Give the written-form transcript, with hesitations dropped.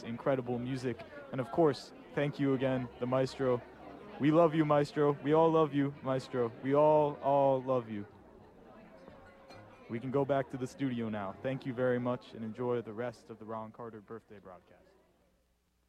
this incredible music. And of course, thank you again, the maestro. We love you, maestro. We all love you, maestro. We all love you. We can go back to the studio now. Thank you very much and enjoy the rest of the Ron Carter birthday broadcast.